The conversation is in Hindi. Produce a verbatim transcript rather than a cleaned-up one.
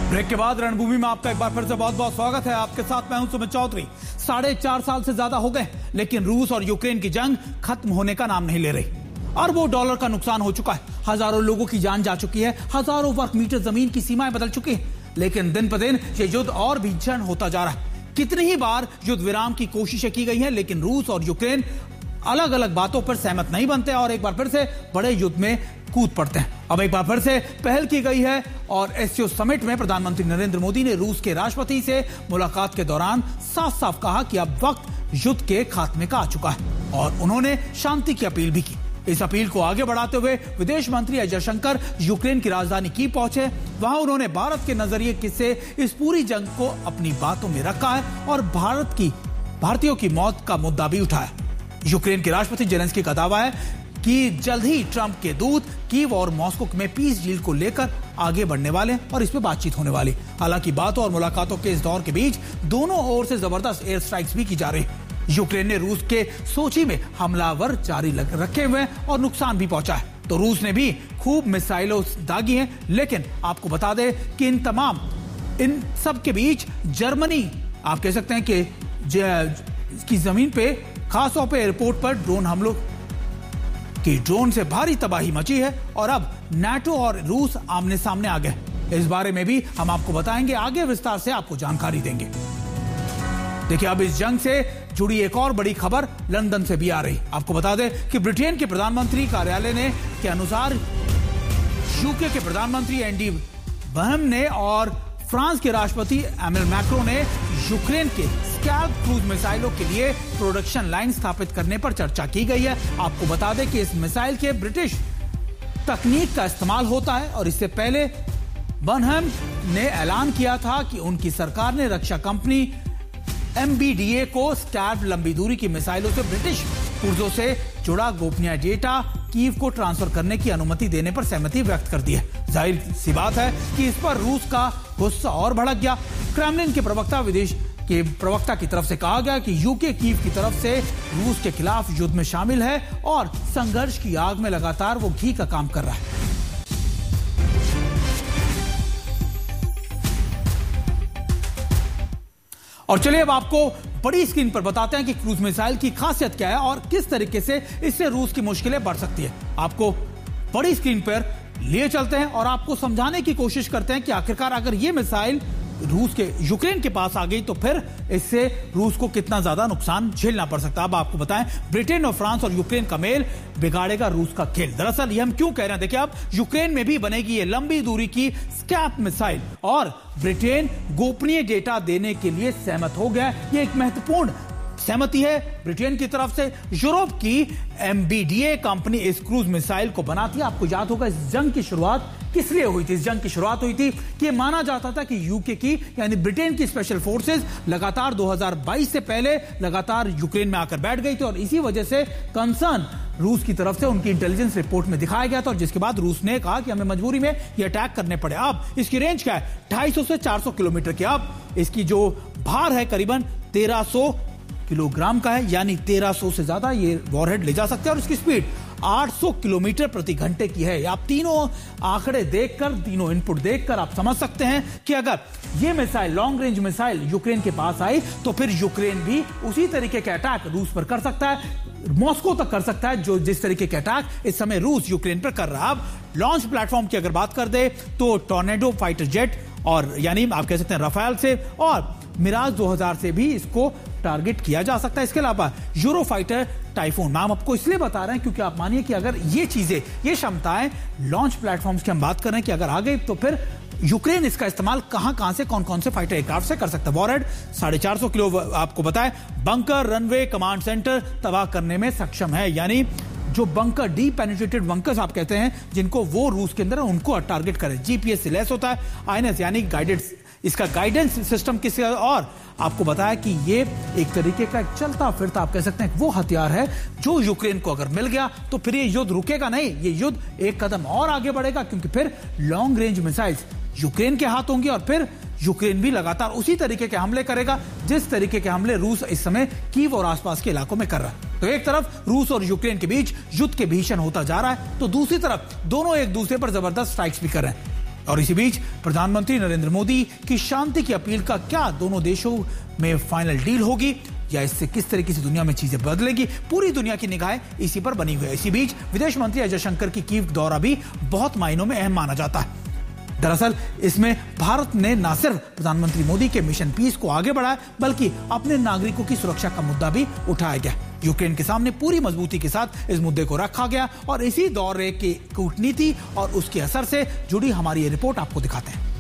ब्रेक के बाद रणभूमि में आपका एक बार फिर से बहुत बहुत स्वागत है। आपके साथ मैं हूं सुमित चौधरी। साढ़े चार साल से ज्यादा हो गए, लेकिन रूस और यूक्रेन की जंग खत्म होने का नाम नहीं ले रही। अरबों डॉलर का नुकसान हो चुका है, हजारों लोगों की जान जा चुकी है, हजारों वर्ग मीटर जमीन की सीमाएं बदल चुकी है, लेकिन दिन ब दिन ये युद्ध और भीषण होता जा रहा है। कितनी ही बार युद्ध विराम की कोशिशें की गई हैं, लेकिन रूस और यूक्रेन अलग अलग बातों पर सहमत नहीं बनते और एक बार फिर से बड़े युद्ध में कूद पड़ते हैं। अब एक बार फिर से पहल की गई है और एससीओ समिट में प्रधानमंत्री नरेंद्र मोदी ने रूस के राष्ट्रपति से मुलाकात के दौरान साफ साफ कहा कि अब वक्त युद्ध के खात्मे का आ चुका है और उन्होंने शांति की अपील भी की। इस अपील को आगे बढ़ाते हुए विदेश मंत्री एस जयशंकर यूक्रेन की राजधानी कीव पहुंचे। वहां उन्होंने भारत के नजरिए से इस पूरी जंग को अपनी बातों में रखा है और भारत की भारतीयों की मौत का मुद्दा भी उठाया। यूक्रेन के राष्ट्रपति जेलेंस्की का दावा है कि जल्द ही ट्रंप के दूत कीव और मॉस्को में पीस डील को लेकर आगे बढ़ने वाले और इस पर बातचीत होने वाली। हालांकि बातों और मुलाकातों के इस दौर के बीच दोनों ओर से जबरदस्त एयर स्ट्राइक्स भी की जा रही है। यूक्रेन ने रूस के सोची में हमलावर जारी रखे हुए और नुकसान भी पहुंचा है, तो रूस ने भी खूब मिसाइलों दागी हैं। लेकिन आपको बता दें कि इन तमाम इन सब के बीच जर्मनी, आप कह सकते हैं कि की जमीन पे खासतौर पे एयरपोर्ट पर ड्रोन हमलों की ड्रोन से भारी तबाही मची है और अब नाटो और रूस आमने सामने आ गए। इस बारे में भी हम आपको बताएंगे, आगे विस्तार से आपको जानकारी देंगे। देखिए, अब इस जंग से जुड़ी एक और बड़ी खबर लंदन से भी आ रही। आपको बता दें कि ब्रिटेन के प्रधानमंत्री कार्यालय ने के अनुसार यूके के प्रधानमंत्री एंडी बर्नहम ने और फ्रांस के राष्ट्रपति एमेनुएल मैक्रों ने यूक्रेन के स्कैल्प क्रूज मिसाइलों के लिए प्रोडक्शन लाइन स्थापित करने पर चर्चा की गई है। आपको बता दें कि इस मिसाइल के ब्रिटिश तकनीक का इस्तेमाल होता है और इससे पहले बर्नहम ने ऐलान किया था कि उनकी सरकार ने रक्षा कंपनी एमबीडीए को स्कैल्प लंबी दूरी की मिसाइलों से ब्रिटिश पुर्जों से जुड़ा गोपनीय डेटा कीव को ट्रांसफर करने की अनुमति देने पर सहमति व्यक्त कर दी है। जाहिर सी बात है कि इस पर रूस का गुस्सा और भड़क गया। क्रेमलिन के प्रवक्ता विदेश के प्रवक्ता की तरफ से कहा गया कि यूके कीव की तरफ से रूस के खिलाफ युद्ध में शामिल है और संघर्ष की आग में लगातार वो घी का काम कर रहा है। और चलिए अब आपको बड़ी स्क्रीन पर बताते हैं कि क्रूज मिसाइल की खासियत क्या है और किस तरीके से इससे रूस की मुश्किलें बढ़ सकती है। आपको बड़ी स्क्रीन पर लिए चलते हैं और आपको समझाने की कोशिश करते हैं कि आखिरकार अगर ये मिसाइल रूस के यूक्रेन के पास आ गई तो फिर इससे रूस को कितना ज्यादा नुकसान झेलना पड़ सकता है। अब आपको बताएं, ब्रिटेन और फ्रांस और यूक्रेन का मेल बिगाड़ेगा रूस का खेल। दरअसल ये हम क्यों कह रहे हैं, देखिए, अब यूक्रेन में भी बनेगी ये लंबी दूरी की स्कैल्प मिसाइल और ब्रिटेन गोपनीय डेटा देने के लिए सहमत हो गया। ये एक महत्वपूर्ण सहमति है ब्रिटेन की तरफ से। यूरोप की एमबीडीए कंपनी इस क्रूज मिसाइल को बनाती है। आपको याद होगा इस जंग की शुरुआत किस लिए हुई थी? इस जंग की शुरुआत हुई थी कि माना जाता था कि यूके की यानी ब्रिटेन की स्पेशल फोर्सेस लगातार दो हज़ार बाईस से पहले लगातार यूक्रेन में आकर बैठ गई थी और इसी वजह से कंसर्न रूस की तरफ से उनकी इंटेलिजेंस रिपोर्ट में दिखाया गया था और जिसके बाद रूस ने कहा कि हमें मजबूरी में ये अटैक करने पड़े। अब इसकी रेंज क्या है? ढाई सौ से चार सौ किलोमीटर की। अब इसकी जो भार है करीबन तेरह सौ किलोग्राम का है, यानी तेरह सौ से ज्यादा ये वॉरहेड ले जा सकते हैं और इसकी स्पीड आठ सौ किलोमीटर प्रति घंटे की है। आप तीनों आंकड़े देखकर, तीनों इनपुट देखकर आप समझ सकते हैं कि अगर ये missile, long range missile Ukraine के पास आई तो फिर यूक्रेन भी उसी तरीके के अटैक रूस पर कर सकता है, मॉस्को तक कर सकता है, जो जिस तरीके के अटैक इस समय रूस यूक्रेन पर कर रहा है। अब लॉन्च प्लेटफॉर्म की अगर बात कर दे तो टॉर्नेडो फाइटर जेट और यानी आप कह सकते हैं रफाल से और मिराज दो हज़ार से भी इसको टारगेट किया जा सकता है। इसके अलावा यूरो फाइटर टाइफून, नाम आपको इसलिए बता रहे हैं क्योंकि आप मानिए कि अगर ये चीजें, ये क्षमताएं लॉन्च प्लेटफॉर्म्स की हम बात कर रहे हैं कि अगर आ गई तो फिर यूक्रेन इसका इस्तेमाल कहां कहां से, कौन कौन से फाइटर एयरक्राफ्ट से कर सकता है। वॉरहेड साढ़े चार सौ किलो आपको बताए, बंकर, रनवे, कमांड सेंटर तबाह करने में सक्षम है। यानी जो बंकर, डी पेनिट्रेटेड बंकर्स आप कहते हैं जिनको वो रूस के अंदर उनको टारगेट करे। जीपीएस से लैस होता है, आईएनएस यानी गाइडेड, इसका गाइडेंस सिस्टम किसी और आपको बताया कि ये एक तरीके का चलता फिरता आप कह सकते हैं वो हथियार है जो यूक्रेन को अगर मिल गया तो फिर ये युद्ध रुकेगा नहीं, ये युद्ध एक कदम और आगे बढ़ेगा क्योंकि फिर लॉन्ग रेंज मिसाइल्स यूक्रेन के हाथ होंगी और फिर यूक्रेन भी लगातार उसी तरीके के हमले करेगा जिस तरीके के हमले रूस इस समय कीव और आसपास के इलाकों में कर रहा है। तो एक तरफ रूस और यूक्रेन के बीच युद्ध के भीषण होता जा रहा है तो दूसरी तरफ दोनों एक दूसरे पर जबरदस्त स्ट्राइक्स भी कर रहे हैं। और इसी बीच प्रधानमंत्री नरेंद्र मोदी की शांति की अपील का क्या दोनों देशों में फाइनल डील होगी या इससे किस तरीके से दुनिया में चीजें बदलेगी, पूरी दुनिया की निगाहें इसी पर बनी हुई है। इसी बीच विदेश मंत्री अजय शंकर की कीव दौरा भी बहुत मायनों में अहम माना जाता है। दरअसल इसमें भारत ने न सिर्फ प्रधानमंत्री मोदी के मिशन पीस को आगे बढ़ाया बल्कि अपने नागरिकों की सुरक्षा का मुद्दा भी उठाया गया। यूक्रेन के सामने पूरी मजबूती के साथ इस मुद्दे को रखा गया और इसी दौरे की कूटनीति और उसके असर से जुड़ी हमारी ये रिपोर्ट आपको दिखाते हैं।